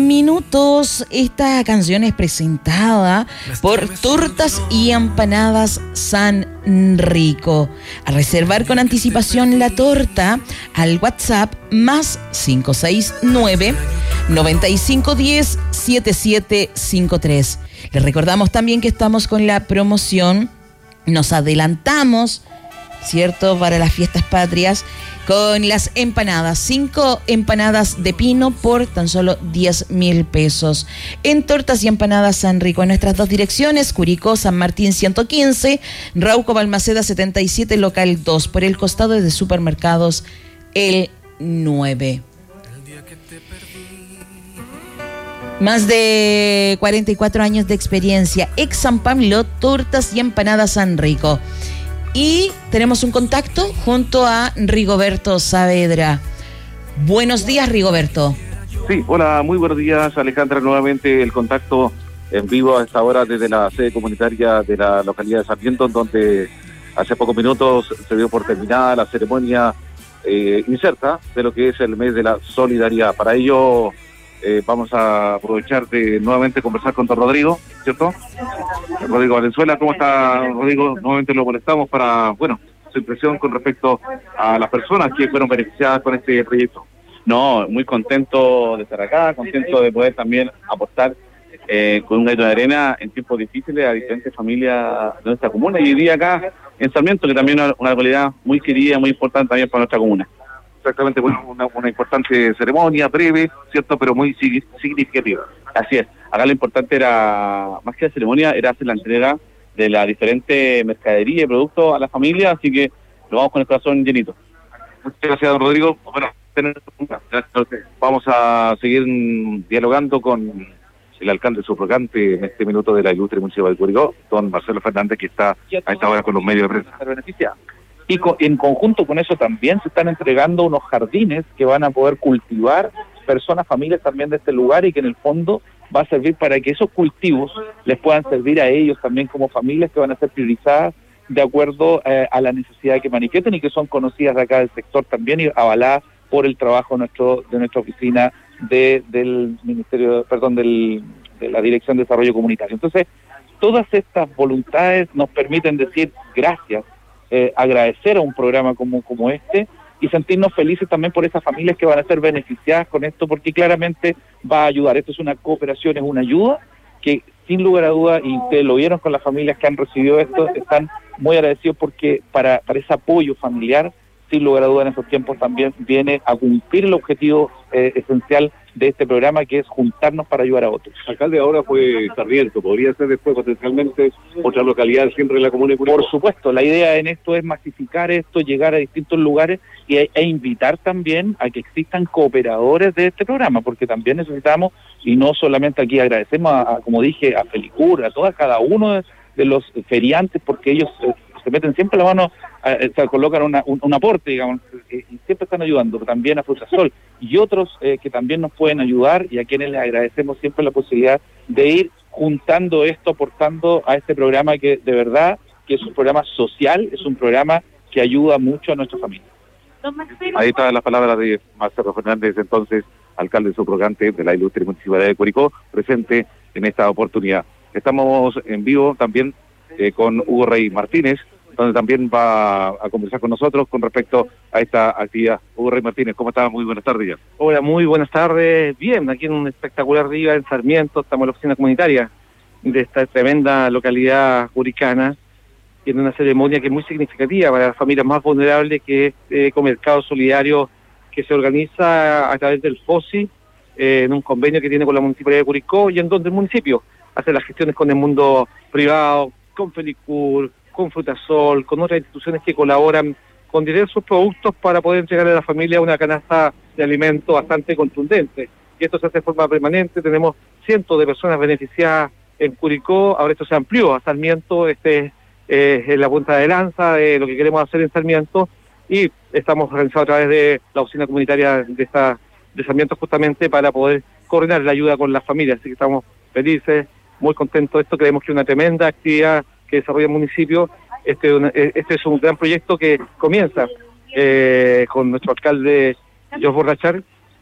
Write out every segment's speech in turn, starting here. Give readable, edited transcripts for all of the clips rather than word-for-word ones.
minutos. Esta canción es presentada por Tortas y Empanadas San Rico. A reservar con anticipación la torta al WhatsApp más 569 9510 7753. Les recordamos también que estamos con la promoción. Nos adelantamos, ¿cierto?, para las fiestas patrias con las empanadas. 5 empanadas de pino por tan solo 10.000 pesos. En Tortas y Empanadas San Rico, en nuestras 2 direcciones, Curicó, San Martín 115, Rauco, Balmaceda 77, local 2, por el costado de Supermercados El 9. Más de 44 años de experiencia. Ex San Pablo, Tortas y Empanadas San Rico. Y tenemos un contacto junto a Rigoberto Saavedra. Buenos días, Rigoberto. Sí, hola, muy buenos días, Alejandra. Nuevamente el contacto en vivo a esta hora desde la sede comunitaria de la localidad de Sarmiento, donde hace pocos minutos se dio por terminada la ceremonia inserta de lo que es el mes de la solidaridad. Para ello vamos a aprovechar de nuevamente conversar con don Rodrigo, ¿cierto? Rodrigo Valenzuela, ¿cómo está, Rodrigo? Nuevamente lo molestamos para, su impresión con respecto a las personas que fueron beneficiadas con este proyecto. No, muy contento de estar acá, contento de poder también aportar con un granito de arena en tiempos difíciles a diferentes familias de nuestra comuna, y hoy día acá en Sarmiento, que también es una localidad muy querida, muy importante también para nuestra comuna. Exactamente, una importante ceremonia, breve, ¿cierto?, pero muy significativa. Así es. Acá lo importante era, más que la ceremonia, era hacer la entrega de la diferente mercadería y productos a la familia, así que lo vamos con el corazón llenito. Muchas gracias, don Rodrigo. Vamos a seguir dialogando con el alcalde subrogante en este minuto de la ilustre municipal de Curicó, don Marcelo Fernández, que está a esta hora con los medios de prensa. Y en conjunto con eso también se están entregando unos jardines que van a poder cultivar personas, familias también de este lugar, y que en el fondo va a servir para que esos cultivos les puedan servir a ellos también como familias que van a ser priorizadas de acuerdo a la necesidad que manifiesten y que son conocidas de acá del sector también y avaladas por el trabajo de nuestra oficina del Ministerio, de la Dirección de Desarrollo Comunitario. Entonces, todas estas voluntades nos permiten decir gracias, agradecer a un programa como este y sentirnos felices también por esas familias que van a ser beneficiadas con esto, porque claramente va a ayudar. Esto es una cooperación, es una ayuda que sin lugar a dudas, y ustedes lo vieron con las familias que han recibido esto, están muy agradecidos porque para ese apoyo familiar, sin lugar a dudas en estos tiempos también viene a cumplir el objetivo esencial de este programa, que es juntarnos para ayudar a otros. Alcalde, ahora fue Sarmiento, ¿podría ser después potencialmente otra localidad siempre en la comuna de Curicó? Por supuesto, la idea en esto es masificar esto, llegar a distintos lugares e invitar también a que existan cooperadores de este programa, porque también necesitamos, y no solamente aquí agradecemos como dije, a Felicur, a cada uno de los feriantes, porque ellos se meten siempre la mano, colocan un aporte, digamos, y siempre están ayudando, pero también a Frutasol y otros que también nos pueden ayudar, y a quienes les agradecemos siempre la posibilidad de ir juntando esto, aportando a este programa que de verdad que es un programa social, es un programa que ayuda mucho a nuestra familia. Ahí están las palabras de Marcelo Fernández, entonces alcalde subrogante de la ilustre municipalidad de Curicó, presente en esta oportunidad. Estamos en vivo también con Hugo Rey Martínez, donde también va a conversar con nosotros con respecto a esta actividad. Hugo Rey Martínez, ¿cómo está? Muy buenas tardes ya. Hola, muy buenas tardes. Bien, aquí en un espectacular día en Sarmiento, estamos en la oficina comunitaria de esta tremenda localidad curicana, y en una ceremonia que es muy significativa para las familias más vulnerables, que es Ecomercado Solidario, que se organiza a través del FOSI, en un convenio que tiene con la Municipalidad de Curicó, y en donde el municipio hace las gestiones con el mundo privado, con Felicur, con Frutasol, con otras instituciones que colaboran con diversos productos para poder entregarle a la familia una canasta de alimentos bastante contundente. Y esto se hace de forma permanente, tenemos cientos de personas beneficiadas en Curicó, ahora esto se amplió a Sarmiento, es la punta de lanza de lo que queremos hacer en Sarmiento, y estamos organizados a través de la oficina comunitaria de Sarmiento justamente para poder coordinar la ayuda con las familias, así que estamos felices, muy contentos de esto, creemos que es una tremenda actividad que desarrolla el municipio. Este es un gran proyecto que comienza con nuestro alcalde Jos Borrachar,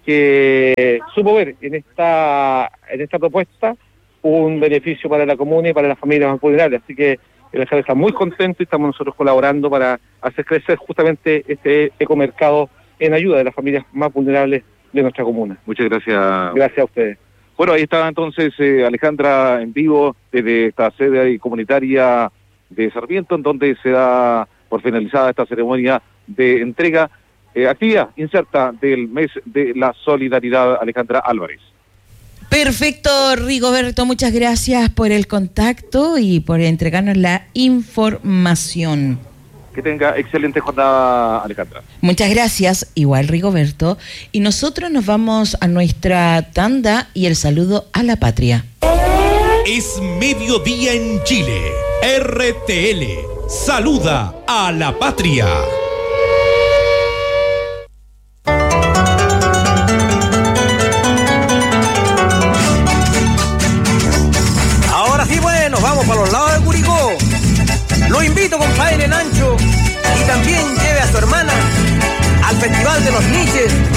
que supo ver en esta propuesta un beneficio para la comuna y para las familias más vulnerables. Así que el alcalde está muy contento y estamos nosotros colaborando para hacer crecer justamente este ecomercado en ayuda de las familias más vulnerables de nuestra comuna. Muchas gracias. Gracias a ustedes. Bueno, ahí estaba entonces Alejandra en vivo desde esta sede comunitaria de Sarmiento, en donde se da por finalizada esta ceremonia de entrega, actividad inserta del mes de la solidaridad. Alejandra Álvarez. Perfecto, Rigoberto, muchas gracias por el contacto y por entregarnos la información. Que tenga excelente jornada, Alejandra. Muchas gracias, igual Rigoberto. Y nosotros nos vamos a nuestra tanda y el saludo a la patria. Es mediodía en Chile. RTL saluda a la patria. Ahora sí, bueno, vamos para los lados de Curicó. Lo invito, compadre Nancho, y también lleve a su hermana al Festival de los Niches